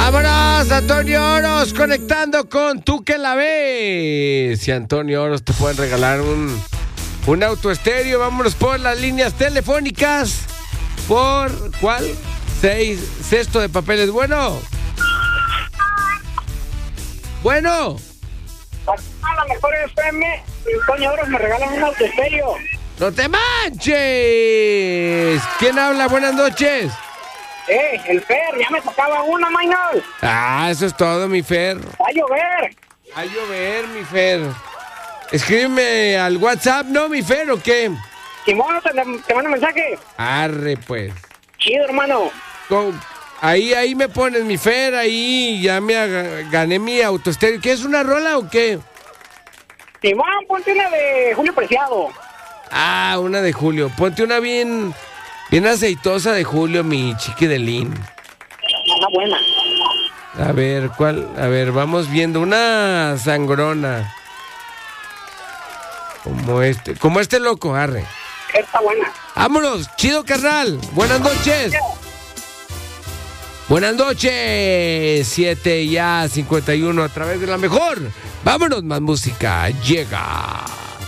Vámonos, Antonio Oros, conectando con Tú que la ves. Y Antonio Oros te pueden regalar un autoestéreo. Vámonos por las líneas telefónicas. ¿Por cuál? Cesto de papeles. Bueno. A la mejor FM, Antonio Oros me regalan un autoestéreo. ¡No te manches! ¿Quién habla? Buenas noches. El Fer, ya me tocaba una, Maynol. Eso es todo, mi Fer. Va a llover. Va a llover, mi Fer. Escríbeme al WhatsApp, ¿no, mi Fer, o qué? Simón, te mando mensaje. Arre, pues. Chido, hermano. Ahí me pones, mi Fer, ahí ya me gané mi autoestéreo. ¿Qué es una rola o qué? Simón, ponte una de Julio Preciado. Una de Julio. Ponte una bien aceitosa de Julio, mi chiquidelín. Buena. A ver, ¿cuál? A ver, vamos viendo. Una sangrona. Como este loco, arre. Está buena. Vámonos, chido, carnal. Buenas noches. Buenas noches. 7:51 a través de la mejor. Vámonos, más música. Llega.